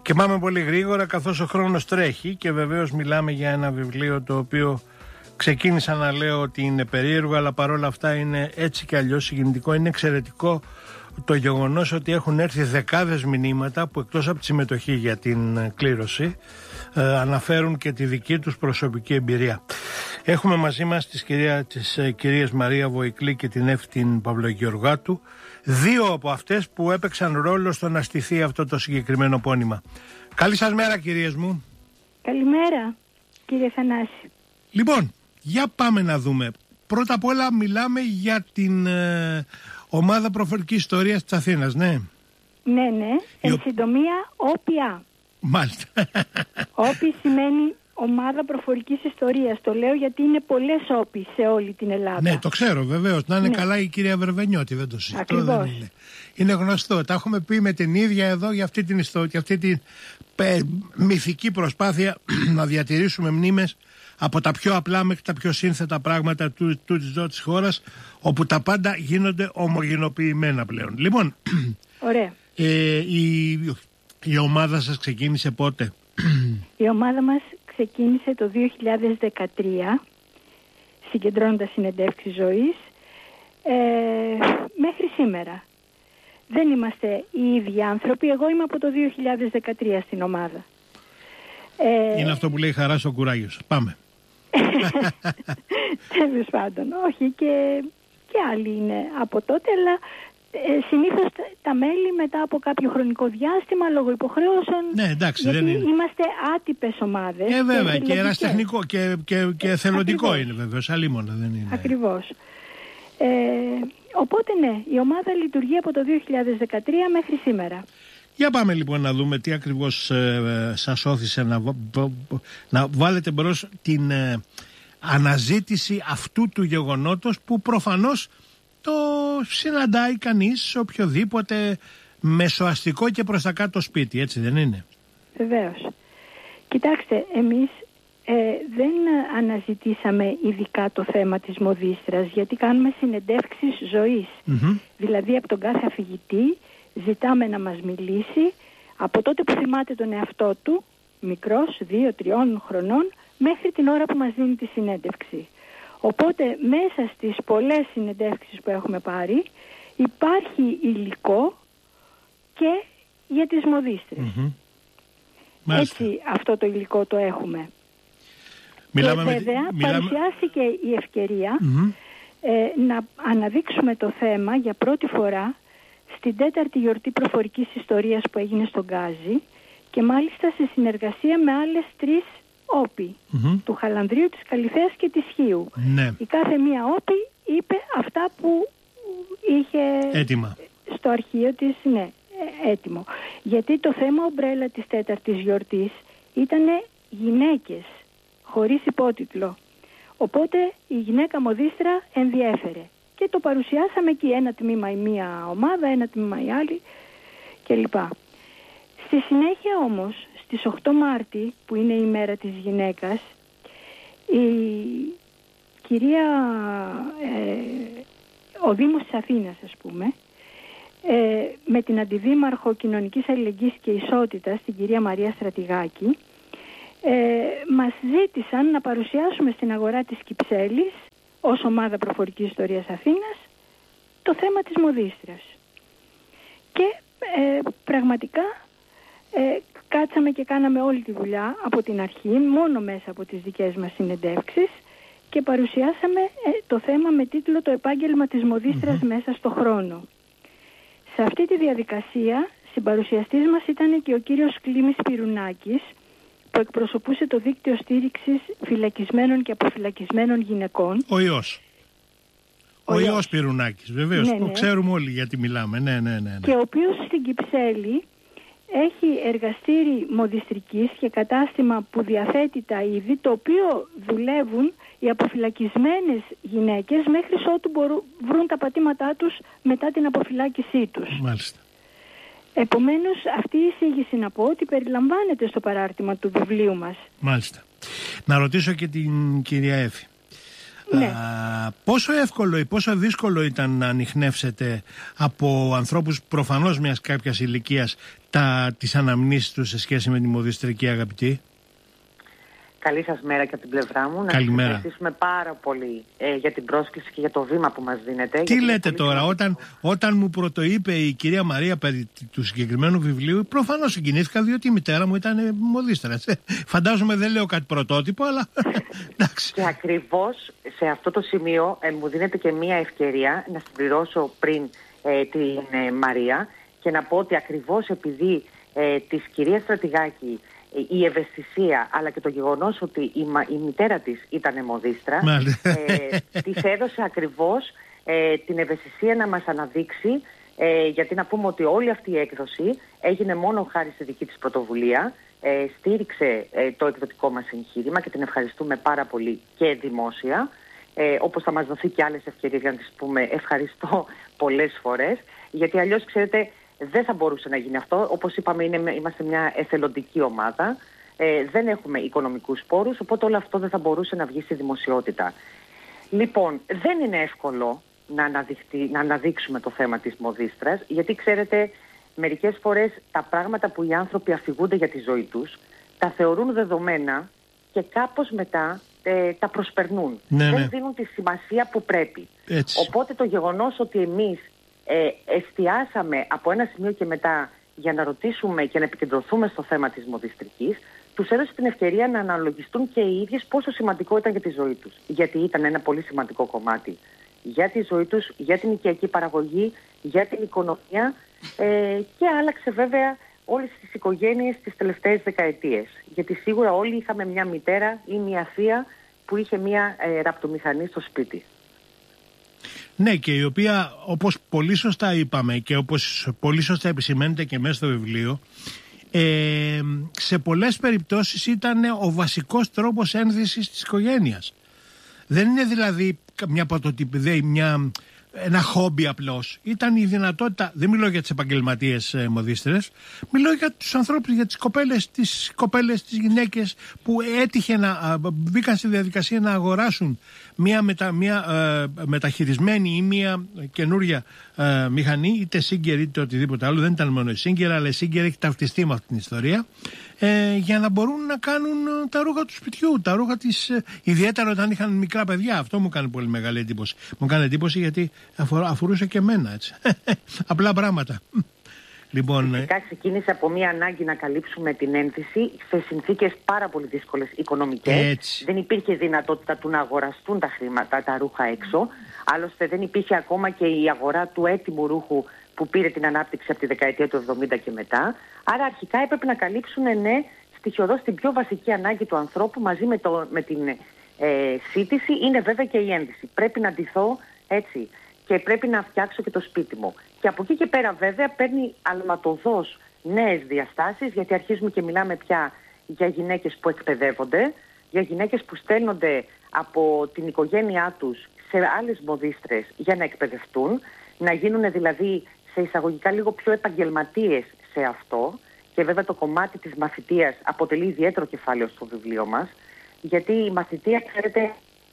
Και πάμε πολύ γρήγορα καθώς ο χρόνος τρέχει και βεβαίως μιλάμε για ένα βιβλίο το οποίο ξεκίνησα να λέω ότι είναι περίεργο, αλλά παρόλα αυτά είναι έτσι κι αλλιώς συγκινητικό. Είναι εξαιρετικό το γεγονός ότι έχουν έρθει δεκάδες μηνύματα που εκτός από τη συμμετοχή για την κλήρωση αναφέρουν και τη δική τους προσωπική εμπειρία. Έχουμε μαζί μας τις κυρίες Μαρία Βοηκλή και την Εύτην Παυλογεωργάτου, δύο από αυτές που έπαιξαν ρόλο στο να στηθεί αυτό το συγκεκριμένο πόνημα. Καλή σας μέρα, κυρίες μου. Καλημέρα, κύριε Θανάση. Λοιπόν, για πάμε να δούμε. Πρώτα απ' όλα μιλάμε για την ομάδα προφορικής ιστορίας της Αθήνας, ναι. Ναι. Εν συντομία, ΟΠΙΑ. Μάλιστα. ΟΠΙ σημαίνει ομάδα προφορικής ιστορίας. Το λέω γιατί είναι πολλές ΟΠΙ σε όλη την Ελλάδα. Ναι, το ξέρω βεβαίως. Να είναι καλά η κυρία Βερβενιώτη, δεν το συζητώ. Ακριβώς. Είναι γνωστό. Τα έχουμε πει με την ίδια εδώ για αυτή την ιστορία, για αυτή την μυθική προσπάθεια να διατηρήσουμε μνήμες από τα πιο απλά μέχρι τα πιο σύνθετα πράγματα της χώρας, όπου τα πάντα γίνονται ομογενοποιημένα πλέον. Λοιπόν, ωραία. Η ομάδα σας ξεκίνησε πότε? Η ομάδα μας ξεκίνησε το 2013, συγκεντρώνοντας συνεντεύξεις ζωής, μέχρι σήμερα. Δεν είμαστε οι ίδιοι άνθρωποι. Εγώ είμαι από το 2013 στην ομάδα. Είναι αυτό που λέει χαρά στο κουράγιο σας. Πάμε. Τέλος πάντων, όχι, και άλλοι είναι από τότε, αλλά συνήθως τα μέλη μετά από κάποιο χρονικό διάστημα λόγω υποχρεώσεων. Ναι, εντάξει, γιατί δεν είναι. Είμαστε άτυπες ομάδες. Βέβαια, και ερασιτεχνικό και θελοντικό. Ακριβώς. Είναι βεβαίως, αλίμονα δεν είναι. Ακριβώς. Οπότε ναι, η ομάδα λειτουργεί από το 2013 μέχρι σήμερα. Για πάμε λοιπόν να δούμε τι ακριβώς σας όθησε να βάλετε μπρος την αναζήτηση αυτού του γεγονότος που προφανώς το συναντάει κανείς σε οποιοδήποτε μεσοαστικό και προς τα κάτω σπίτι, έτσι δεν είναι? Βεβαίως. Κοιτάξτε, εμείς δεν αναζητήσαμε ειδικά το θέμα της μοδίστρας, γιατί κάνουμε συνεντεύξεις ζωής. Δηλαδή από τον κάθε αφηγητή ζητάμε να μας μιλήσει από τότε που θυμάται τον εαυτό του, μικρός, 2-3 χρονών, μέχρι την ώρα που μας δίνει τη συνέντευξη. Οπότε μέσα στις πολλές συνεντεύξεις που έχουμε πάρει υπάρχει υλικό και για τις μοδίστρες. Έτσι αυτό το υλικό το έχουμε. Και βέβαια παρουσιάστηκε η ευκαιρία να αναδείξουμε το θέμα για πρώτη φορά στην 4η γιορτή προφορικής ιστορίας που έγινε στον Γκάζι, και μάλιστα σε συνεργασία με άλλες 3 όπι, του Χαλανδρίου, της Καλυθέας και της Χίου. Ναι. Η κάθε μία όπι είπε αυτά που είχε έτοιμα στο αρχείο της, ναι, έτοιμο. Γιατί το θέμα ομπρέλα της 4ης γιορτής ήταν γυναίκες, χωρίς υπότιτλο. Οπότε η γυναίκα μοδίστρα ενδιέφερε. Και το παρουσιάσαμε εκεί, ένα τμήμα η μία ομάδα, ένα τμήμα η άλλη κλπ. Στη συνέχεια όμως, στις 8 Μάρτη, που είναι η μέρα της γυναίκας, η κυρία, ο Δήμος της Αθήνας, ας πούμε, με την Αντιδήμαρχο Κοινωνικής Αλληλεγγύης και Ισότητας, την κυρία Μαρία Στρατηγάκη, μας ζήτησαν να παρουσιάσουμε στην αγορά της Κυψέλης, ως ομάδα προφορικής ιστορίας Αθήνας, το θέμα της μοδίστρας. Και πραγματικά κάτσαμε και κάναμε όλη τη δουλειά από την αρχή, μόνο μέσα από τις δικές μας συνεντεύξεις, και παρουσιάσαμε το θέμα με τίτλο «Το επάγγελμα της μοδίστρας μέσα στο χρόνο». Σε αυτή τη διαδικασία συμπαρουσιαστής μας ήταν και ο κύριος Κλήμης Πυρουνάκης, που εκπροσωπούσε το δίκτυο στήριξης φυλακισμένων και αποφυλακισμένων γυναικών. Ο Ιώς Πυρουνάκης, βεβαίως, ναι. Το ξέρουμε όλοι γιατί μιλάμε. Ναι. Και ο οποίος στην Κυψέλη έχει εργαστήρι μοδιστρικής και κατάστημα που διαθέτει τα είδη, το οποίο δουλεύουν οι αποφυλακισμένες γυναίκες μέχρι ότου βρουν τα πατήματά τους μετά την αποφυλάκησή τους. Μάλιστα. Επομένως, αυτή η εισήγηση να πω ότι περιλαμβάνεται στο παράρτημα του βιβλίου μας. Μάλιστα. Να ρωτήσω και την κυρία Έφη. Ναι. Πόσο εύκολο ή πόσο δύσκολο ήταν να ανιχνεύσετε από ανθρώπους προφανώς μιας κάποιας ηλικίας τις αναμνήσεις τους σε σχέση με τη μοδιστρική, αγαπητή? Καλή σας μέρα και από την πλευρά μου. Καλημέρα. Να σας ευχαριστήσουμε πάρα πολύ για την πρόσκληση και για το βήμα που μας δίνετε. Τι λέτε τώρα, όταν μου πρωτοείπε η κυρία Μαρία περί του συγκεκριμένου βιβλίου, προφανώς συγκινήθηκα, διότι η μητέρα μου ήταν μοδίστρα. Φαντάζομαι δεν λέω κάτι πρωτότυπο, αλλά εντάξει. Και ακριβώς σε αυτό το σημείο μου δίνεται και μία ευκαιρία να συμπληρώσω πριν την Μαρία και να πω ότι ακριβώς επειδή της κυρίας Στρατηγάκη η ευαισθησία αλλά και το γεγονός ότι η μητέρα της ήταν μοδίστρα της έδωσε ακριβώς την ευαισθησία να μας αναδείξει, γιατί να πούμε ότι όλη αυτή η έκδοση έγινε μόνο χάρη στη δική της πρωτοβουλία, στήριξε το εκδοτικό μας εγχείρημα και την ευχαριστούμε πάρα πολύ και δημόσια, όπως θα μας δοθεί και άλλες ευκαιρίες για να της πούμε ευχαριστώ πολλές φορές, γιατί αλλιώς ξέρετε δεν θα μπορούσε να γίνει αυτό. Όπως είπαμε, είμαστε μια εθελοντική ομάδα. Δεν έχουμε οικονομικούς πόρους, οπότε όλο αυτό δεν θα μπορούσε να βγει στη δημοσιότητα. Λοιπόν, δεν είναι εύκολο να αναδείξουμε το θέμα της μοδίστρας, γιατί ξέρετε, μερικές φορές τα πράγματα που οι άνθρωποι αφηγούνται για τη ζωή τους, τα θεωρούν δεδομένα και κάπως μετά τα προσπερνούν. Δεν δίνουν τη σημασία που πρέπει. Έτσι. Οπότε το γεγονός ότι εμείς εστιάσαμε από ένα σημείο και μετά για να ρωτήσουμε και να επικεντρωθούμε στο θέμα της μοδιστρικής, τους έδωσε την ευκαιρία να αναλογιστούν και οι ίδιες πόσο σημαντικό ήταν για τη ζωή τους. Γιατί ήταν ένα πολύ σημαντικό κομμάτι για τη ζωή τους, για την οικιακή παραγωγή, για την οικονομία και άλλαξε βέβαια όλες τις οικογένειες τις τελευταίες δεκαετίες. Γιατί σίγουρα όλοι είχαμε μια μητέρα ή μια θεία που είχε μια ραπτομηχανή στο σπίτι. Ναι, και η οποία, όπως πολύ σωστά είπαμε και όπως πολύ σωστά επισημαίνεται και μέσα στο βιβλίο, σε πολλές περιπτώσεις ήταν ο βασικός τρόπος ένδυσης της οικογένειας. Δεν είναι δηλαδή μια ένα χόμπι απλώς. Ήταν η δυνατότητα, δεν μιλώ για τις επαγγελματίες μοδίστρες, μιλώ για τους ανθρώπους, για τις κοπέλες, τις γυναίκες που έτυχε μπήκαν στη διαδικασία να αγοράσουν μια μεταχειρισμένη ή μια καινούρια μηχανή, είτε Singer είτε οτιδήποτε άλλο. Δεν ήταν μόνο η Singer, αλλά η Singer έχει ταυτιστεί με αυτή την ιστορία, για να μπορούν να κάνουν τα ρούχα του σπιτιού, τα ρούχα της, ιδιαίτερα όταν είχαν μικρά παιδιά. Αυτό μου κάνει πολύ μεγάλη εντύπωση. Μου κάνει εντύπωση γιατί αφορούσε και εμένα, έτσι. Απλά πράγματα. Λοιπόν, φυσικά ξεκίνησε από μια ανάγκη να καλύψουμε την ένδυση σε συνθήκες πάρα πολύ δύσκολες οικονομικές. Δεν υπήρχε δυνατότητα του να αγοραστούν τα ρούχα έξω. Άλλωστε δεν υπήρχε ακόμα και η αγορά του έτοιμου ρούχου που πήρε την ανάπτυξη από τη δεκαετία του 70 και μετά. Άρα αρχικά έπρεπε να καλύψουν στοιχειοδός την πιο βασική ανάγκη του ανθρώπου μαζί με την σύντηση, είναι βέβαια και η ένδυση. Πρέπει να ντυθώ έτσι και πρέπει να φτιάξω και το σπίτι μου. Και από εκεί και πέρα βέβαια παίρνει αλματοδός νέες διαστάσεις, γιατί αρχίζουμε και μιλάμε πια για γυναίκες που εκπαιδεύονται, για γυναίκες που στέλνονται από την οικογένειά τους σε άλλες μοδίστρες για να εκπαιδευτούν, να γίνουν δηλαδή σε εισαγωγικά λίγο πιο επαγγελματίες σε αυτό. Και βέβαια το κομμάτι της μαθητείας αποτελεί ιδιαίτερο κεφάλαιο στο βιβλίο μας, γιατί η μαθητεία, ξέρετε,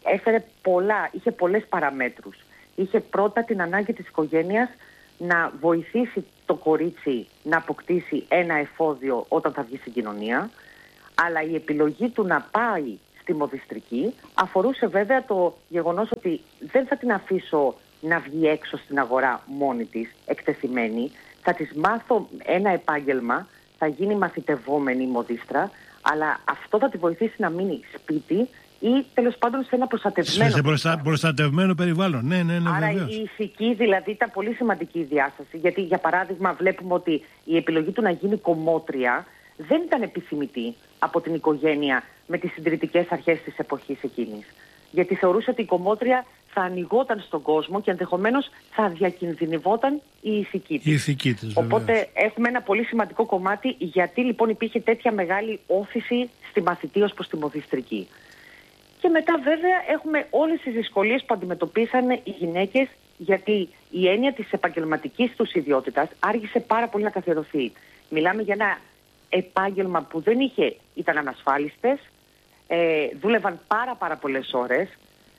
είχε πολλές παραμέτρους. Είχε πρώτα την ανάγκη της οικογένειας να βοηθήσει το κορίτσι να αποκτήσει ένα εφόδιο όταν θα βγει στην κοινωνία, αλλά η επιλογή του να πάει στη μοδιστρική αφορούσε βέβαια το γεγονός ότι δεν θα την αφήσω να βγει έξω στην αγορά μόνη της, εκτεθειμένη, θα της μάθω ένα επάγγελμα, θα γίνει μαθητευόμενη μοδίστρα, αλλά αυτό θα τη βοηθήσει να μείνει σπίτι ή τέλος πάντων σε ένα προστατευμένο περιβάλλον. Ναι, άρα βεβαίως. Η ηθική δηλαδή ήταν πολύ σημαντική η διάσταση, γιατί για παράδειγμα βλέπουμε ότι η επιλογή του να γίνει κομμότρια δεν ήταν επιθυμητή από την οικογένεια με τις συντηρητικές αρχές της εποχής εκείνης. Γιατί θεωρούσε ότι η κομμότρια θα ανοιγόταν στον κόσμο και ενδεχομένως θα διακινδυνευόταν η ηθική της. Η ηθική της, οπότε έχουμε ένα πολύ σημαντικό κομμάτι γιατί λοιπόν υπήρχε τέτοια μεγάλη όθηση στη μαθητεία ως προς τη μοδιστρική. Και μετά βέβαια έχουμε όλες τις δυσκολίες που αντιμετωπίσαν οι γυναίκες, γιατί η έννοια της επαγγελματικής τους ιδιότητας άργησε πάρα πολύ να καθιερωθεί. Μιλάμε για ένα επάγγελμα που δεν ήταν ανασφάλιστες, δούλευαν πάρα πολλές ώρες,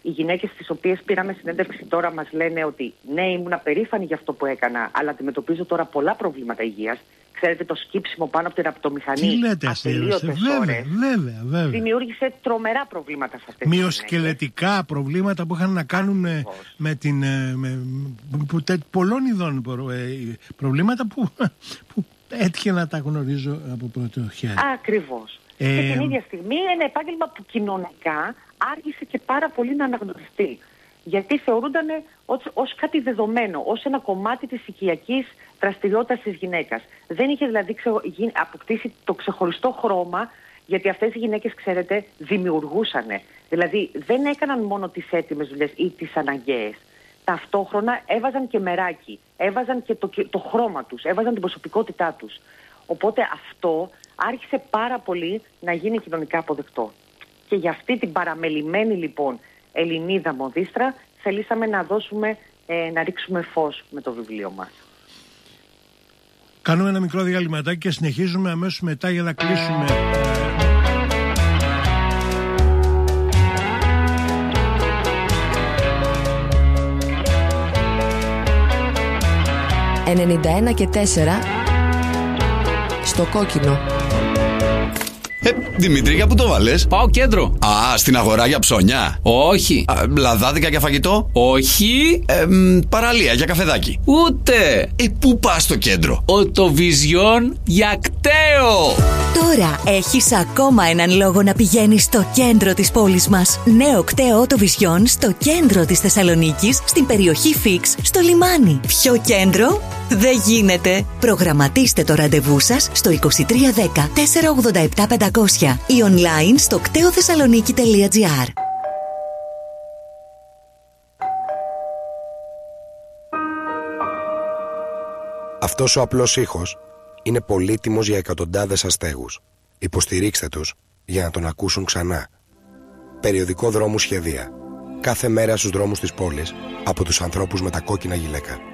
Οι γυναίκες τις οποίες πήραμε συνέντευξη τώρα μας λένε ότι ναι, ήμουν απερήφανη για αυτό που έκανα, αλλά αντιμετωπίζω τώρα πολλά προβλήματα υγείας. Ξέρετε, το σκύψιμο πάνω από την ραπτομηχανή ατελείωτες ώρες βέβαια. δημιούργησε τρομερά προβλήματα σε αυτές τις μυοσκελετικά προβλήματα που είχαν να κάνουν με την πολλών ειδών προβλήματα που έτυχε να τα γνωρίζω από πρώτο χέρι. Ακριβώς. Και την ίδια στιγμή ένα επάγγελμα που κοινωνικά άργησε και πάρα πολύ να αναγνωριστεί. Γιατί θεωρούνταν ως κάτι δεδομένο, ως ένα κομμάτι της οικιακής δραστηριότητας της γυναίκας. Δεν είχε δηλαδή αποκτήσει το ξεχωριστό χρώμα, γιατί αυτές οι γυναίκες, ξέρετε, δημιουργούσανε. Δηλαδή δεν έκαναν μόνο τις έτοιμες δουλειές ή τις αναγκαίες. Ταυτόχρονα έβαζαν και μεράκι, έβαζαν και το χρώμα τους, έβαζαν την προσωπικότητά τους. Οπότε αυτό άρχισε πάρα πολύ να γίνει κοινωνικά αποδεκτό. Και για αυτή την παραμελημένη λοιπόν Ελληνίδα μοδίστρα θελήσαμε να ρίξουμε φως με το βιβλίο μας. Κάνουμε ένα μικρό διαλυματάκι και συνεχίζουμε αμέσως μετά για να κλείσουμε. 91 και 4 στο κόκκινο. Δημήτρη, για πού το βάλες? Πάω κέντρο. Α, στην αγορά για ψώνια? Όχι. Λαδάδικα για φαγητό? Όχι. Παραλία για καφεδάκι? Ούτε. Πού πας στο κέντρο? Οτοβιζιόν για κταίο. Τώρα έχεις ακόμα έναν λόγο να πηγαίνεις στο κέντρο της πόλης μας. Νέο κταίο Οτοβιζιόν στο κέντρο της Θεσσαλονίκης, στην περιοχή Φίξ, στο λιμάνι. Πιο κέντρο δεν γίνεται. Προγραμματίστε το ραντεβού σας στο 2310 487 500 ή online στο κτεοθεσσαλονίκη.gr. Αυτός ο απλός ήχος είναι πολύτιμος για εκατοντάδες αστέγους. Υποστηρίξτε τους για να τον ακούσουν ξανά. Περιοδικό Δρόμου Σχεδία. Κάθε μέρα στους δρόμους της πόλης από τους ανθρώπους με τα κόκκινα γυλαίκα.